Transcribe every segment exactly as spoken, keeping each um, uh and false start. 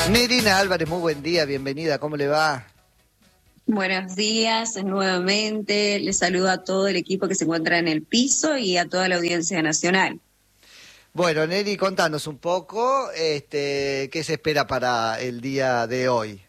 Nerina Álvarez, muy buen día, bienvenida, ¿cómo le va? Buenos días, nuevamente les saludo a todo el equipo que se encuentra en el piso y a toda la audiencia nacional. Bueno, Neri, contanos un poco, este, ¿qué se espera para el día de hoy?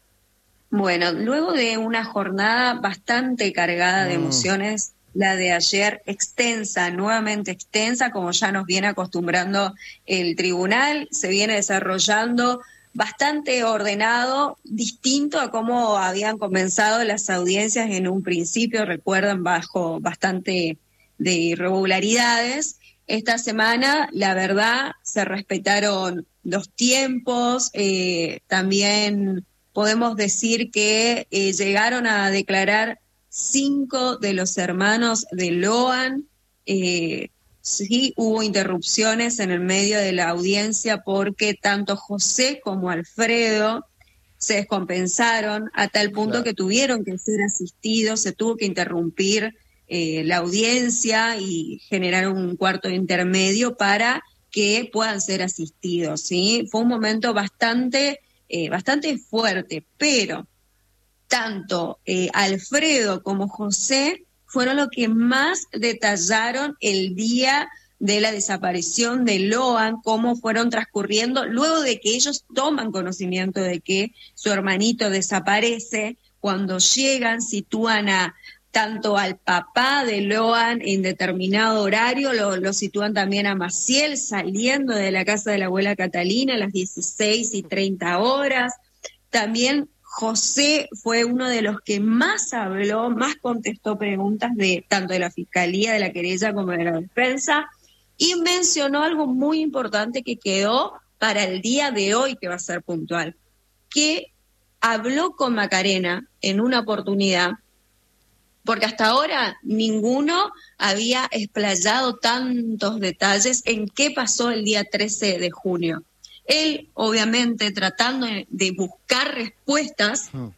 Bueno, luego de una jornada bastante cargada de Mm. emociones, la de ayer extensa, nuevamente extensa, como ya nos viene acostumbrando el tribunal, se viene desarrollando bastante ordenado, distinto a cómo habían comenzado las audiencias en un principio, recuerdan, bajo bastante de irregularidades. Esta semana, la verdad, se respetaron los tiempos, eh, también podemos decir que eh, llegaron a declarar cinco de los hermanos de Loan. eh, Sí, hubo interrupciones en el medio de la audiencia porque tanto José como Alfredo se descompensaron a tal punto Claro. que tuvieron que ser asistidos, se tuvo que interrumpir eh, la audiencia y generar un cuarto intermedio para que puedan ser asistidos, ¿sí? Fue un momento bastante, eh, bastante fuerte, pero tanto eh, Alfredo como José fueron los que más detallaron el día de la desaparición de Loan, cómo fueron transcurriendo, luego de que ellos toman conocimiento de que su hermanito desaparece, cuando llegan, sitúan a tanto al papá de Loan en determinado horario, lo, lo sitúan también a Maciel saliendo de la casa de la abuela Catalina a las dieciséis y treinta horas, también José fue uno de los que más habló, más contestó preguntas de tanto de la Fiscalía, de la querella como de la defensa, y mencionó algo muy importante que quedó para el día de hoy, que va a ser puntual, que habló con Macarena en una oportunidad, porque hasta ahora ninguno había explayado tantos detalles en qué pasó el día trece de junio. Él, obviamente, tratando de buscar respuestas, hmm.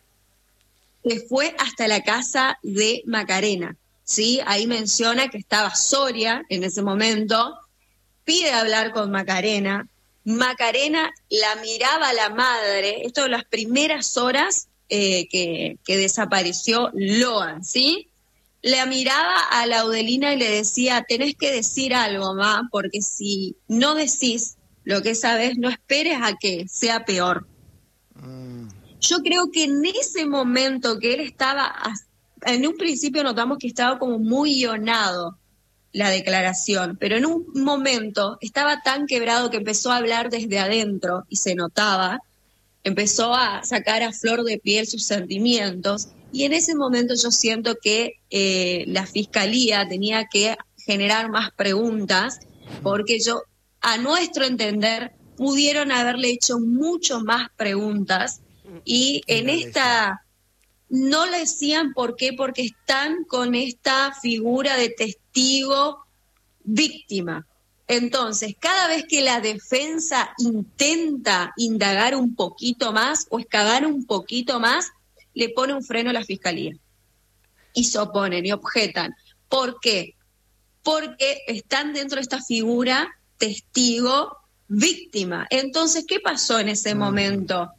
se fue hasta la casa de Macarena, ¿sí? Ahí menciona que estaba Soria en ese momento, pide hablar con Macarena, Macarena la miraba a la madre, esto de las primeras horas eh, que, que desapareció Loan, ¿sí? La miraba a Laudelina y le decía, tenés que decir algo, ma, porque si no decís lo que sabes, no esperes a que sea peor. Mm. Yo creo que en ese momento que él estaba, en un principio notamos que estaba como muy guionado la declaración, pero en un momento estaba tan quebrado que empezó a hablar desde adentro y se notaba, empezó a sacar a flor de piel sus sentimientos y en ese momento yo siento que eh, la fiscalía tenía que generar más preguntas porque yo a nuestro entender, pudieron haberle hecho mucho más preguntas y en esta no le decían por qué, porque están con esta figura de testigo víctima. Entonces, cada vez que la defensa intenta indagar un poquito más o excavar un poquito más, le pone un freno a la fiscalía. Y se oponen y objetan. ¿Por qué? Porque están dentro de esta figura testigo víctima. Entonces, ¿qué pasó en ese momento?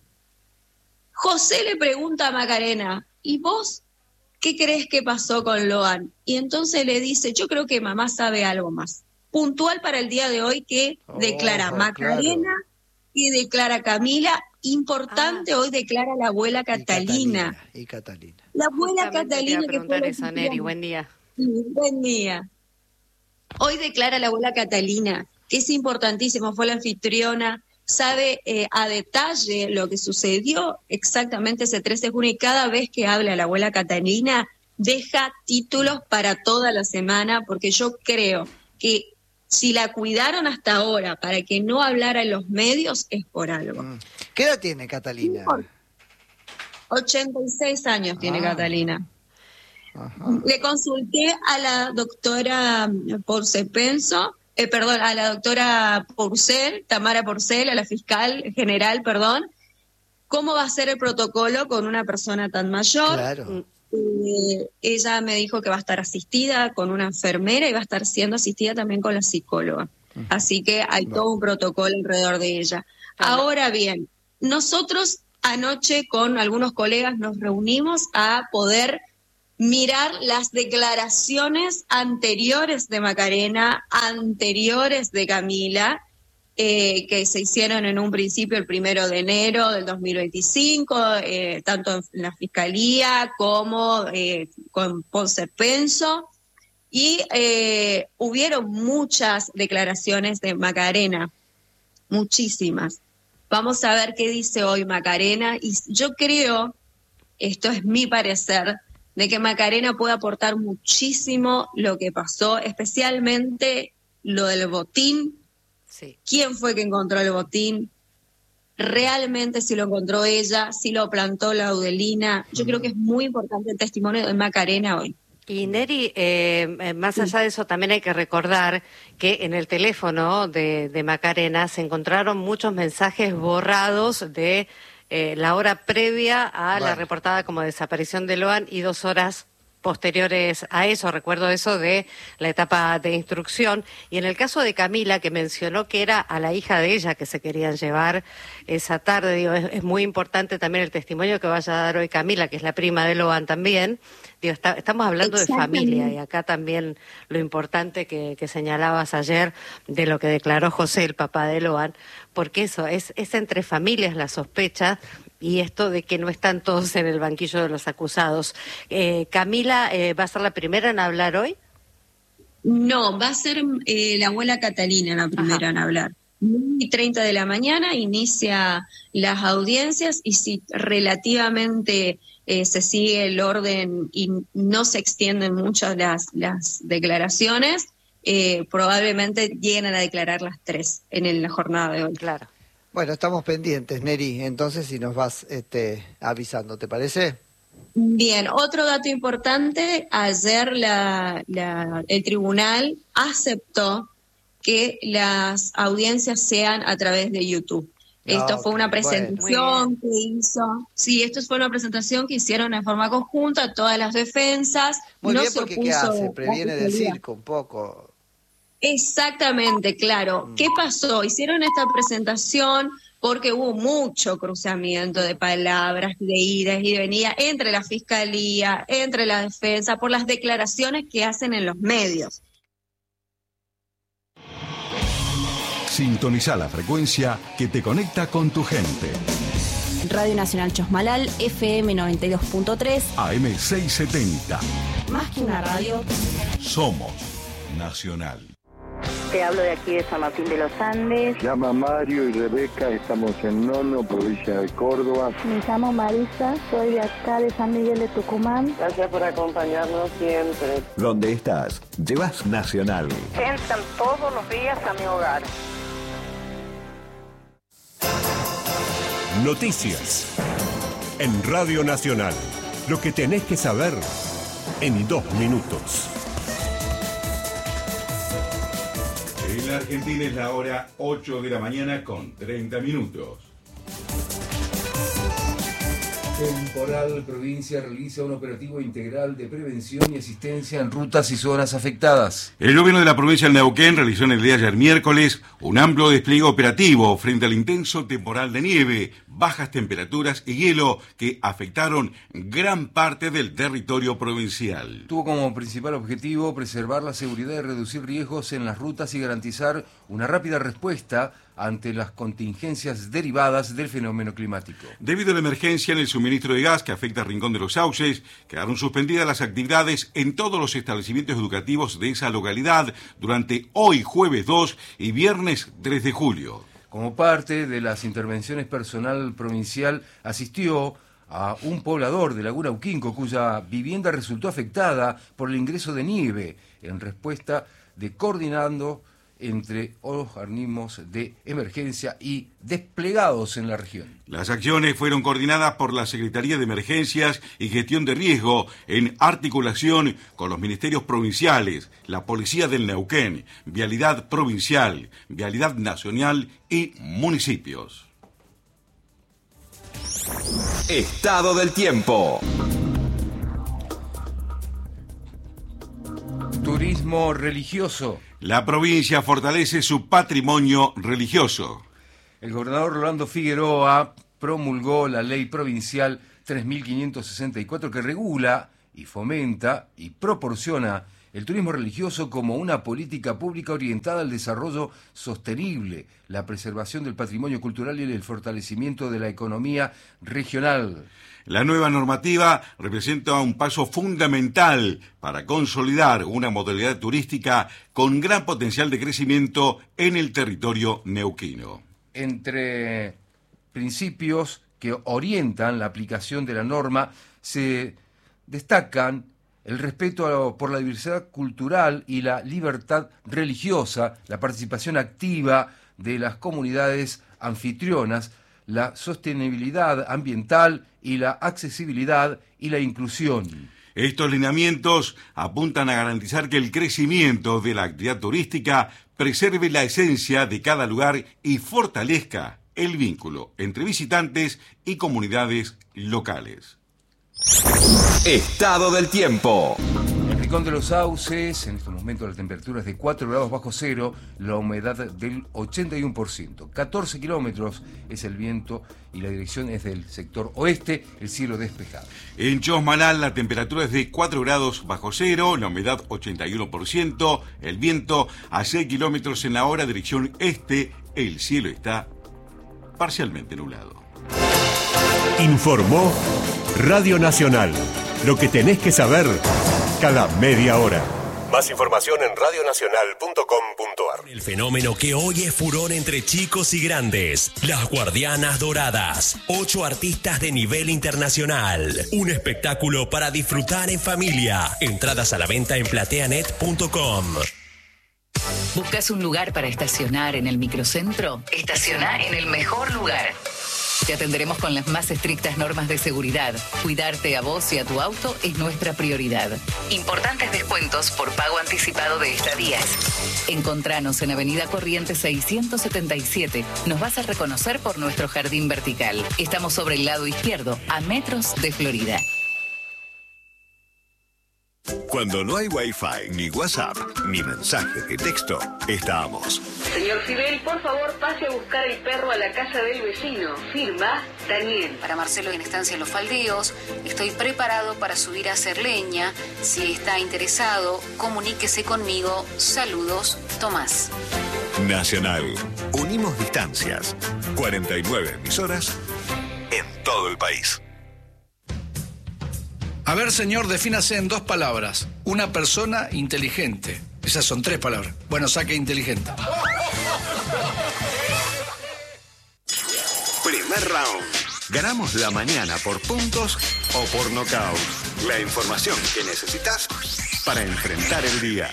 José le pregunta a Macarena, ¿y vos qué crees que pasó con Loan? Y entonces le dice, yo creo que mamá sabe algo más. Puntual para el día de hoy que oh, declara Macarena claro. y declara Camila. Importante, ah. hoy declara la abuela Catalina. Y Catalina. Y Catalina. La abuela Justamente Catalina. Te iba a preguntar eso, Neri, buen día. Sí, buen día. Hoy declara la abuela Catalina, que es importantísimo, fue la anfitriona, sabe eh, a detalle lo que sucedió exactamente ese trece de junio y cada vez que habla la abuela Catalina deja títulos para toda la semana, porque yo creo que si la cuidaron hasta ahora para que no hablara en los medios es por algo. ¿Qué edad tiene Catalina? ochenta y seis años tiene ah. Catalina. Ajá. Le consulté a la doctora Porcepenso, eh, perdón, a la doctora Porcel, Tamara Porcel, a la fiscal general, perdón, cómo va a ser el protocolo con una persona tan mayor. Claro. Eh, ella me dijo que va a estar asistida con una enfermera y va a estar siendo asistida también con la psicóloga. Uh-huh. Así que hay bueno. todo un protocolo alrededor de ella. Ahora bien, nosotros anoche con algunos colegas nos reunimos a poder mirar las declaraciones anteriores de Macarena, anteriores de Camila, eh, que se hicieron en un principio el primero de enero del dos mil veinticinco, eh, tanto en la Fiscalía como eh, con Ponce Penso, y eh, hubieron muchas declaraciones de Macarena, muchísimas. Vamos a ver qué dice hoy Macarena, y yo creo, esto es mi parecer, de que Macarena puede aportar muchísimo lo que pasó, especialmente lo del botín. Sí. ¿Quién fue que encontró el botín? Realmente si lo encontró ella, si lo plantó Laudelina. Yo mm. creo que es muy importante el testimonio de Macarena hoy. Y Neri, eh, más allá de eso, también hay que recordar que en el teléfono de, de Macarena se encontraron muchos mensajes borrados de eh, la hora previa a bueno. la reportada como desaparición de Loan y dos horas posteriores a eso. Recuerdo eso de la etapa de instrucción. Y en el caso de Camila, que mencionó que era a la hija de ella que se querían llevar esa tarde, digo, es, es muy importante también el testimonio que vaya a dar hoy Camila, que es la prima de Loan también. Digo, está, estamos hablando de familia, y acá también lo importante que, que señalabas ayer de lo que declaró José, el papá de Loan, porque eso, es, es entre familias la sospecha, y esto de que no están todos en el banquillo de los acusados. Eh, Camila, eh, ¿va a ser la primera en hablar hoy? No, va a ser eh, la abuela Catalina la primera Ajá. en hablar. nueve y treinta de la mañana inicia las audiencias, y si relativamente eh, se sigue el orden y no se extienden mucho las, las declaraciones, eh, probablemente lleguen a declarar las tres en, el, en la jornada de hoy. Claro. Bueno, estamos pendientes, Neri, entonces si nos vas este, avisando, ¿te parece? Bien, otro dato importante, ayer la, la, el tribunal aceptó que las audiencias sean a través de YouTube. Esto okay, fue una presentación bueno. que hizo, sí, esto fue una presentación que hicieron en forma conjunta todas las defensas. Muy no bien, se porque ¿qué hace? Previene del circo un poco. Exactamente, claro. ¿Qué pasó? Hicieron esta presentación porque hubo mucho cruzamiento de palabras, de idas y de venidas entre la Fiscalía, entre la defensa, por las declaraciones que hacen en los medios. Sintoniza la frecuencia que te conecta con tu gente. Radio Nacional Chosmalal, F M noventa y dos punto tres. A M seiscientos setenta. Más que una radio. Somos Nacional. Te hablo de aquí de San Martín de los Andes. Llama Mario y Rebeca, estamos en Nono, provincia de Córdoba. Me llamo Marisa, soy de acá de San Miguel de Tucumán. Gracias por acompañarnos siempre. ¿Dónde estás? Llevas Nacional. Entran todos los días a mi hogar. Noticias en Radio Nacional. Lo que tenés que saber en dos minutos. En la Argentina es la hora ocho de la mañana con treinta minutos. Temporal Provincia realiza un operativo integral de prevención y asistencia en rutas y zonas afectadas. El gobierno de la provincia de Neuquén realizó en el día de ayer miércoles un amplio despliegue operativo frente al intenso temporal de nieve, bajas temperaturas y hielo que afectaron gran parte del territorio provincial. Tuvo como principal objetivo preservar la seguridad y reducir riesgos en las rutas y garantizar una rápida respuesta ante las contingencias derivadas del fenómeno climático. Debido a la emergencia en el suministro de gas que afecta a Rincón de los Sauces, quedaron suspendidas las actividades en todos los establecimientos educativos de esa localidad durante hoy jueves dos y viernes tres de julio. Como parte de las intervenciones, personal provincial asistió a un poblador de Laguna Uquinco cuya vivienda resultó afectada por el ingreso de nieve, en respuesta de coordinando entre los organismos de emergencia y desplegados en la región. Las acciones fueron coordinadas por la Secretaría de Emergencias y Gestión de Riesgo en articulación con los ministerios provinciales, la Policía del Neuquén, Vialidad Provincial, Vialidad Nacional y municipios. Estado del tiempo. Turismo religioso. La provincia fortalece su patrimonio religioso. El gobernador Rolando Figueroa promulgó la ley provincial tres mil quinientos sesenta y cuatro que regula y fomenta y proporciona el turismo religioso como una política pública orientada al desarrollo sostenible, la preservación del patrimonio cultural y el fortalecimiento de la economía regional. La nueva normativa representa un paso fundamental para consolidar una modalidad turística con gran potencial de crecimiento en el territorio neuquino. Entre principios que orientan la aplicación de la norma se destacan el respeto por la diversidad cultural y la libertad religiosa, la participación activa de las comunidades anfitrionas, la sostenibilidad ambiental y la accesibilidad y la inclusión. Estos lineamientos apuntan a garantizar que el crecimiento de la actividad turística preserve la esencia de cada lugar y fortalezca el vínculo entre visitantes y comunidades locales. Estado del tiempo. En Rincón de los Sauces, en estos momentos la temperatura es de cuatro grados bajo cero, la humedad del ochenta y uno por ciento. catorce kilómetros es el viento y la dirección es del sector oeste, el cielo despejado. En Chosmalal la temperatura es de cuatro grados bajo cero, la humedad ochenta y uno por ciento, el viento a seis kilómetros en la hora, dirección este, el cielo está parcialmente nublado. Informó Radio Nacional. Lo que tenés que saber cada media hora. Más información en radio nacional punto com punto a r. El fenómeno que hoy es furor entre chicos y grandes. Las Guardianas Doradas. Ocho artistas de nivel internacional. Un espectáculo para disfrutar en familia. Entradas a la venta en plateanet punto com. ¿Buscas un lugar para estacionar en el microcentro? Estaciona en el mejor lugar. Te atenderemos con las más estrictas normas de seguridad. Cuidarte a vos y a tu auto es nuestra prioridad. Importantes descuentos por pago anticipado de estadías. Encontranos en Avenida Corrientes seiscientos setenta y siete. Nos vas a reconocer por nuestro jardín vertical. Estamos sobre el lado izquierdo, a metros de Florida. Cuando no hay Wi-Fi, ni WhatsApp, ni mensaje de texto, estamos. Señor Fidel, por favor, pase a buscar el perro a la casa del vecino. Firma, Daniel. Para Marcelo en Estancia Los Faldeos, estoy preparado para subir a hacer leña. Si está interesado, comuníquese conmigo. Saludos, Tomás. Nacional. Unimos distancias. cuarenta y nueve emisoras en todo el país. A ver, señor, defínase en dos palabras. Una persona inteligente. Esas son tres palabras. Bueno, saque inteligente. Primer round. Ganamos la mañana por puntos o por nocaut. La información que necesitas para enfrentar el día.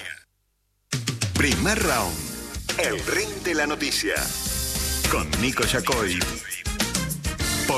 Primer round. El ring de la noticia. Con Nico Yacoy